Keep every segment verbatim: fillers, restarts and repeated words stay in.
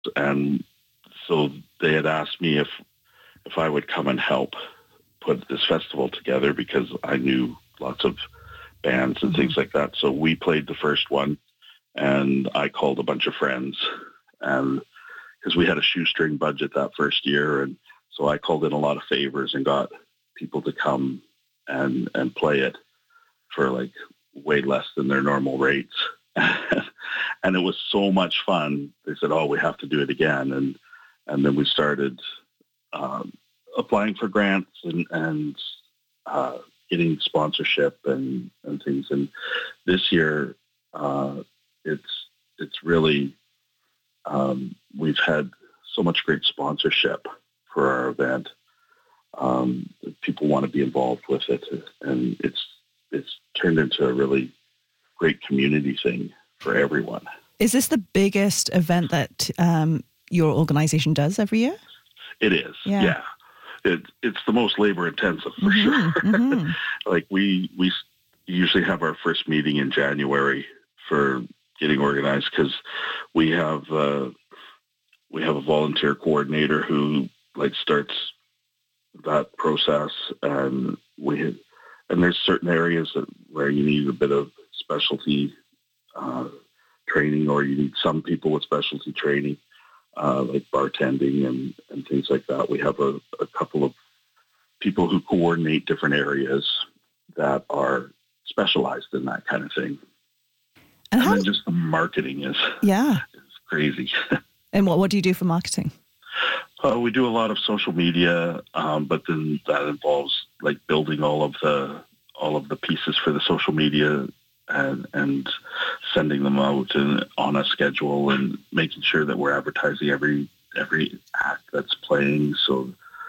And so they had asked me if if I would come and help put this festival together because I knew lots of bands and things like that. So we played the first one, and I called a bunch of friends, and because we had a shoestring budget that first year, and so I called in a lot of favors and got people to come and and play it for like way less than their normal rates. And it was so much fun. They said, "Oh, we have to do it again," and and then we started um, applying for grants and and uh, getting sponsorship and, and things. And this year, uh, it's it's really um, we've had so much great sponsorship for our event. Um, people want to be involved with it, and it's it's turned into a really great community thing for everyone. Is this the biggest event that um, your organization does every year? It is, yeah. yeah. It, it's the most labor intensive for mm-hmm, sure. Mm-hmm. Like we we usually have our first meeting in January for getting organized because we have uh, we have a volunteer coordinator who like starts that process, and we and there's certain areas that where you need a bit of specialty uh, training, or you need some people with specialty training, uh, like bartending and, and things like that. We have a, a couple of people who coordinate different areas that are specialized in that kind of thing. And, and how, then just the marketing is, yeah. is crazy. And what, what do you do for marketing? Uh, we do a lot of social media, um, but then that involves like building all of the all of the pieces for the social media and and sending them out and on a schedule and making sure that we're advertising every every act that's playing, so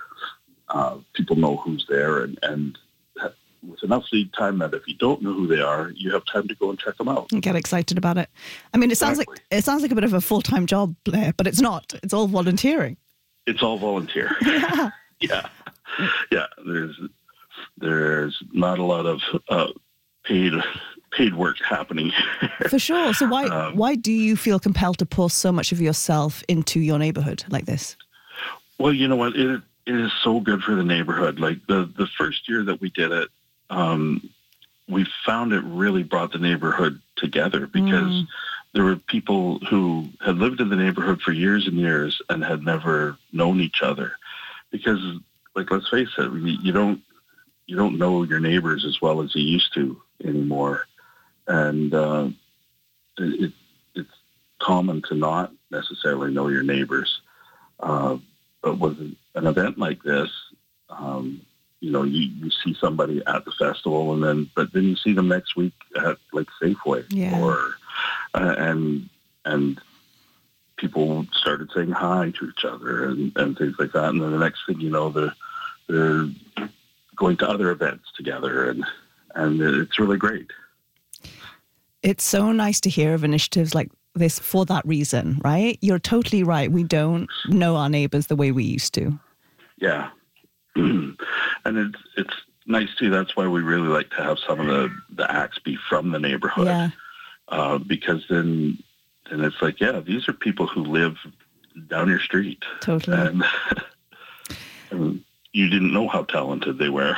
uh, people know who's there, and, and with enough lead time that if you don't know who they are, you have time to go and check them out. And get excited about it. I mean, it sounds exactly. like it sounds like a bit of a full-time job, Blair, but it's not. It's all volunteering. It's all volunteer. Yeah. yeah. Yeah. There's there's not a lot of uh, paid paid work happening. For sure. So why um, why do you feel compelled to pour so much of yourself into your neighborhood like this? Well, you know what? It it is so good for the neighborhood. Like the, the first year that we did it, um, we found it really brought the neighborhood together because mm. there were people who had lived in the neighborhood for years and years and had never known each other. Because, like, let's face it, you don't you don't know your neighbors as well as you used to anymore, and uh, it, it's common to not necessarily know your neighbors. Uh, but with an event like this, um, you know, you, you see somebody at the festival, and then but then you see them next week at like Safeway, yeah. or uh, and and people started saying hi to each other and, and things like that, and then the next thing you know, they're they're going to other events together, and and it's really great. It's so nice to hear of initiatives like this for that reason, right? You're totally right. We don't know our neighbors the way we used to. Yeah. And it's it's nice too. That's why we really like to have some of the, the acts be from the neighborhood. Yeah. Uh, because then then it's like, yeah, these are people who live down your street. Totally. And, and you didn't know how talented they were.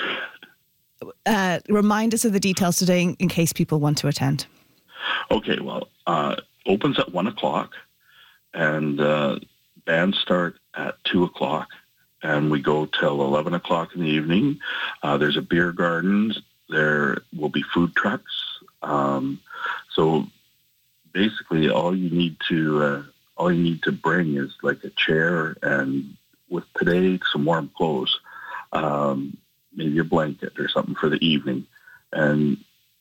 Uh, remind us of the details today in, in case people want to attend. Okay, well, uh, opens at one o'clock, and uh, bands start at two o'clock, and we go till eleven o'clock in the evening. Uh, there's a beer garden. There will be food trucks. Um, so basically, all you need to uh, all you need to bring is like a chair, and with today some warm clothes, um, maybe a blanket or something for the evening, and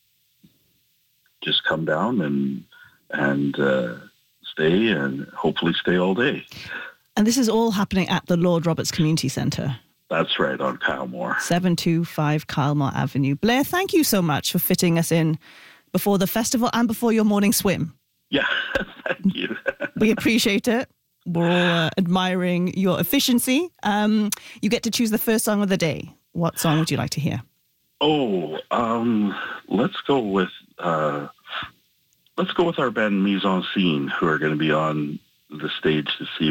just come down and and uh, stay, and hopefully stay all day. And this is all happening at the Lord Roberts Community Centre. That's right, on Kylemore. seven two five Kylemore Avenue. Blair, thank you so much for fitting us in before the festival and before your morning swim. Yeah, thank you. We appreciate it. We're all uh, admiring your efficiency. Um, you get to choose the first song of the day. What song would you like to hear? Oh, um, let's go with uh, let's go with our band Mise en Scene, who are going to be on the stage to see